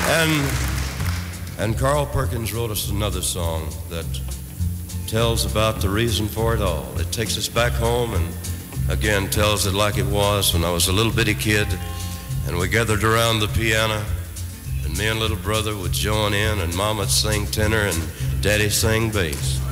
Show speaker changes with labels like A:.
A: And Carl Perkins wrote us another song that tells about the reason for it all. It takes us back home and again tells it like it was when I was a little bitty kid and we gathered around the piano and me and little brother would join in and Mama'd sing tenor and Daddy sang bass.